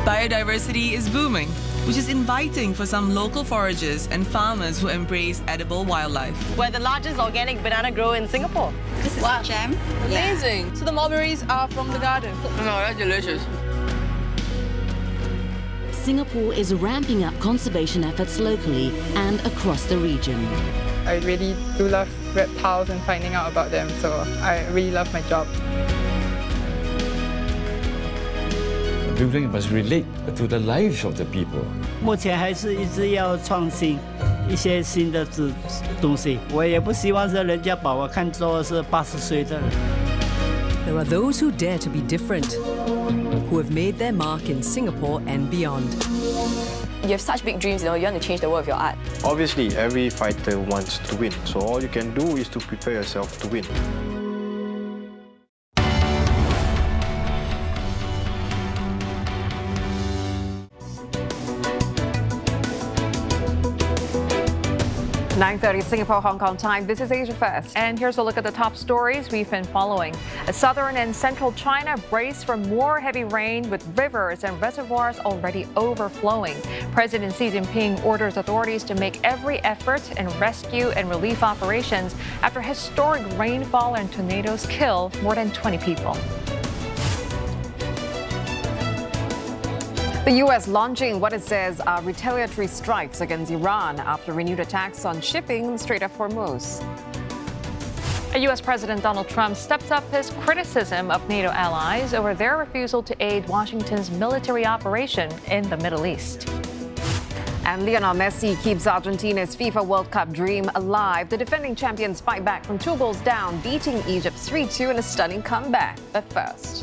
Biodiversity is booming, which is inviting for some local foragers and farmers who embrace edible wildlife. We're the largest organic banana grower in Singapore. This is a jam. Amazing. Yeah. So the mulberries are from the garden. No, that's delicious. Singapore is ramping up conservation efforts locally and across the region. I really do love reptiles and finding out about them, so I really love my job. Building must relate to the lives of the people. 目前还是一直要创新一些新的东西，我也不希望是人家把我看作是80岁的人。 There are those who dare to be different, who have made their mark in Singapore and beyond. You have such big dreams, you want to change the world with your art. Obviously, every fighter wants to win, so all you can do is to prepare yourself to win. 9:30 Singapore, Hong Kong time. This is Asia First. And here's a look at the top stories we've been following. Southern and central China brace for more heavy rain with rivers and reservoirs already overflowing. President Xi Jinping orders authorities to make every effort in rescue and relief operations after historic rainfall and tornadoes kill more than 20 people. The U.S. launching what it says are retaliatory strikes against Iran after renewed attacks on shipping in the Strait of Hormuz. U.S. President Donald Trump stepped up his criticism of NATO allies over their refusal to aid Washington's military operation in the Middle East. And Lionel Messi keeps Argentina's FIFA World Cup dream alive. The defending champions fight back from 2 goals down, beating Egypt 3-2 in a stunning comeback. But first,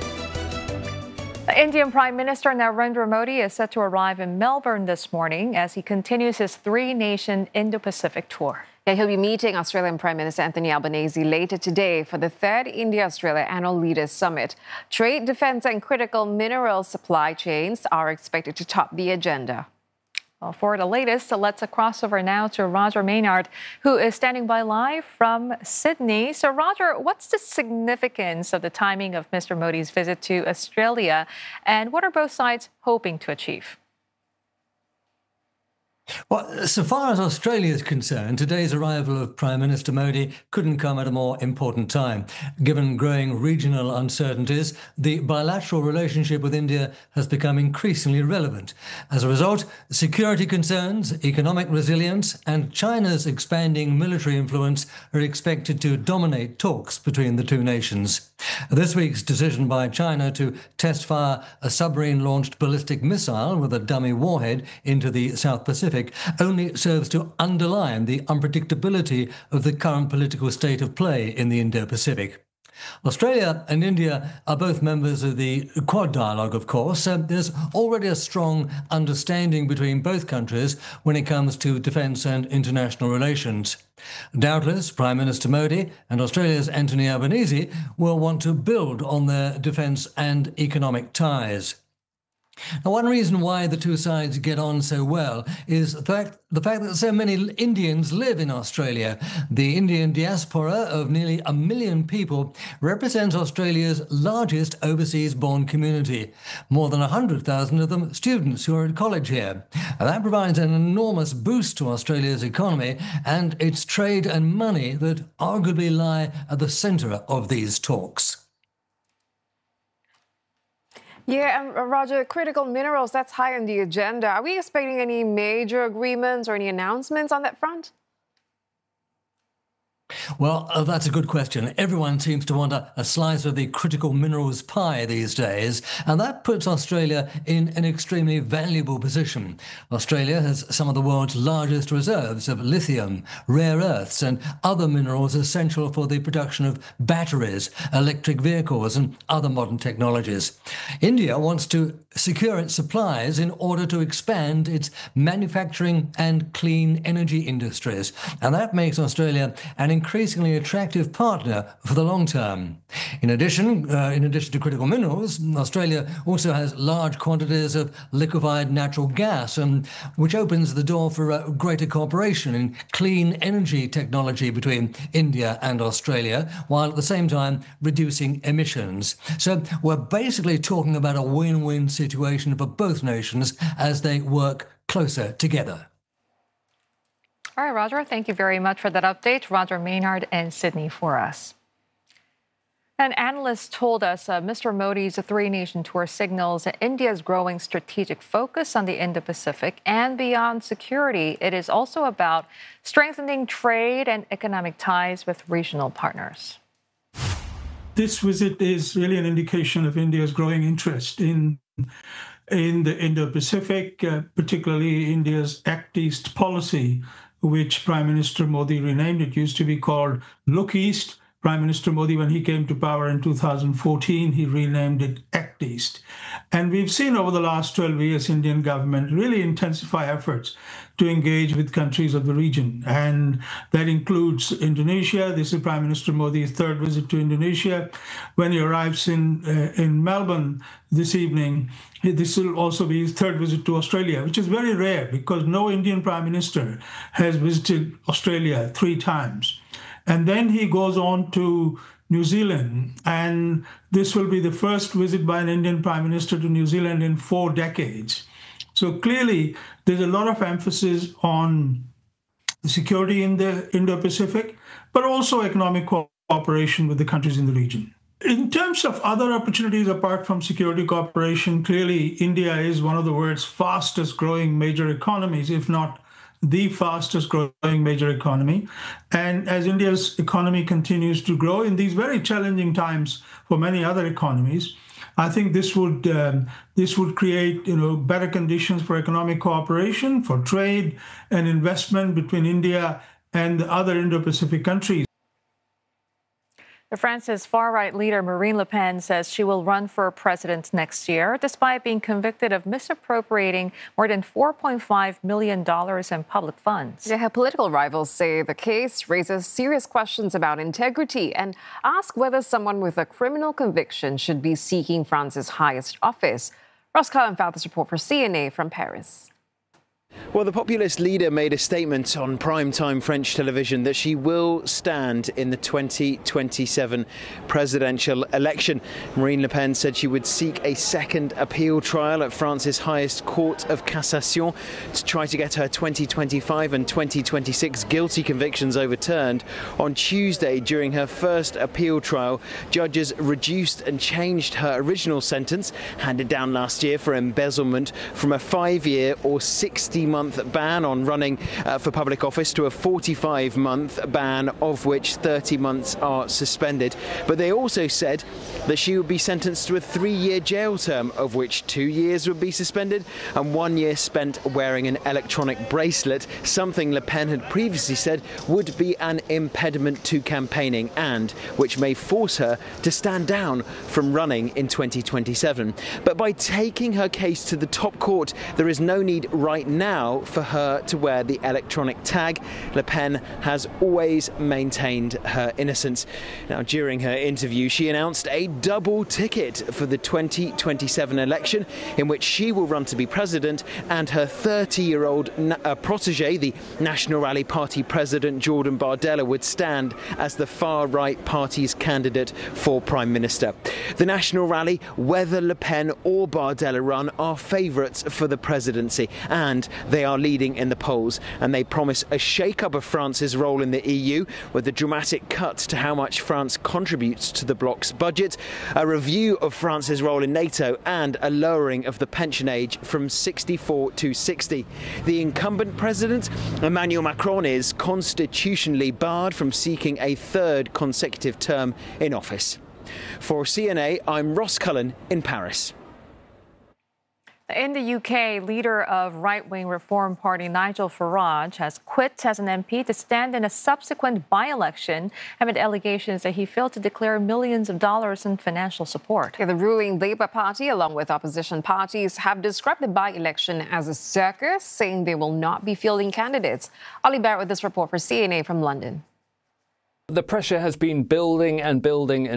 the Indian Prime Minister Narendra Modi is set to arrive in Melbourne this morning as he continues his 3-nation Indo-Pacific tour. Yeah, he'll be meeting Australian Prime Minister Anthony Albanese later today for the 3rd India-Australia Annual Leaders Summit. Trade, defence and critical mineral supply chains are expected to top the agenda. Well, for the latest, let's cross over now to Roger Maynard, who is standing by live from Sydney. So, Roger, what's the significance of the timing of Mr. Modi's visit to Australia, and what are both sides hoping to achieve? Well, so far as Australia is concerned, today's arrival of Prime Minister Modi couldn't come at a more important time. Given growing regional uncertainties, the bilateral relationship with India has become increasingly relevant. As a result, security concerns, economic resilience, and China's expanding military influence are expected to dominate talks between the two nations. This week's decision by China to test-fire a submarine-launched ballistic missile with a dummy warhead into the South Pacific only serves to underline the unpredictability of the current political state of play in the Indo-Pacific. Australia and India are both members of the Quad dialogue, of course. There's already a strong understanding between both countries when it comes to defence and international relations. Doubtless, Prime Minister Modi and Australia's Anthony Albanese will want to build on their defence and economic ties. Now, one reason why the two sides get on so well is the fact that so many Indians live in Australia. The Indian diaspora of nearly 1 million people represents Australia's largest overseas-born community. More than 100,000 of them students who are at college here. And that provides an enormous boost to Australia's economy and its trade and money that arguably lie at the centre of these talks. Yeah, and Roger, critical minerals, that's high on the agenda. Are we expecting any major agreements or any announcements on that front? Well, that's a good question. Everyone seems to want a slice of the critical minerals pie these days, and that puts Australia in an extremely valuable position. Australia has some of the world's largest reserves of lithium, rare earths, and other minerals essential for the production of batteries, electric vehicles, and other modern technologies. India wants to secure its supplies in order to expand its manufacturing and clean energy industries, and that makes Australia an increasingly increasingly attractive partner for the long term. In addition to critical minerals, Australia also has large quantities of liquefied natural gas, which opens the door for greater cooperation in clean energy technology between India and Australia, while at the same time reducing emissions. So we're basically talking about a win-win situation for both nations as they work closer together. All right, Roger, thank you very much for that update. Roger Maynard in Sydney for us. An analyst told us Mr. Modi's three-nation tour signals India's growing strategic focus on the Indo-Pacific and beyond security. It is also about strengthening trade and economic ties with regional partners. This visit is really an indication of India's growing interest in the Indo-Pacific, particularly India's Act East policy, which Prime Minister Modi renamed. It used to be called Look East. Prime Minister Modi, when he came to power in 2014, he renamed it Act East. And we've seen over the last 12 years, Indian government really intensify efforts to engage with countries of the region. And that includes Indonesia. This is Prime Minister Modi's third visit to Indonesia. When he arrives in Melbourne this evening, this will also be his third visit to Australia, which is very rare because no Indian Prime Minister has visited Australia 3 times. And then he goes on to New Zealand, and this will be the first visit by an Indian Prime Minister to New Zealand in 4 decades. So clearly, there's a lot of emphasis on security in the Indo-Pacific, but also economic cooperation with the countries in the region. In terms of other opportunities apart from security cooperation, clearly India is one of the world's fastest growing major economies, if not the fastest growing major economy. And as India's economy continues to grow in these very challenging times for many other economies, I think this would create better conditions for economic cooperation, for trade and investment between India and the other Indo-Pacific countries. France's far-right leader Marine Le Pen says she will run for president next year, despite being convicted of misappropriating more than $4.5 million in public funds. Yeah, her political rivals say the case raises serious questions about integrity and ask whether someone with a criminal conviction should be seeking France's highest office. Ross Cullen found this report for CNA from Paris. Well, the populist leader made a statement on primetime French television that she will stand in the 2027 presidential election. Marine Le Pen said she would seek a second appeal trial at France's highest court of cassation to try to get her 2025 and 2026 guilty convictions overturned. On Tuesday, during her first appeal trial, judges reduced and changed her original sentence, handed down last year for embezzlement, from a 5-year or 60-month ban on running for public office to a 45-month ban, of which 30 months are suspended. But they also said that she would be sentenced to a 3-year jail term, of which 2 years would be suspended and 1 year spent wearing an electronic bracelet, something Le Pen had previously said would be an impediment to campaigning and which may force her to stand down from running in 2027. But by taking her case to the top court, there is no need right now for her to wear the electronic tag. Le Pen has always maintained her innocence. Now, during her interview, she announced a double ticket for the 2027 election, in which she will run to be president and her 30-year-old protege, the National Rally Party president Jordan Bardella, would stand as the far-right party's candidate for prime minister. The National Rally, whether Le Pen or Bardella run, are favourites for the presidency, and they are leading in the polls, and they promise a shake-up of France's role in the EU, with a dramatic cut to how much France contributes to the bloc's budget, a review of France's role in NATO, and a lowering of the pension age from 64 to 60. The incumbent president, Emmanuel Macron, is constitutionally barred from seeking a 3rd consecutive term in office. For CNA, I'm Ross Cullen in Paris. In the UK, leader of right-wing Reform Party Nigel Farage has quit as an MP to stand in a subsequent by-election amid allegations that he failed to declare millions of dollars in financial support. Yeah, the ruling Labour Party, along with opposition parties, have described the by-election as a circus, saying they will not be fielding candidates. Ollie Barrett with this report for CNA from London. The pressure has been building and building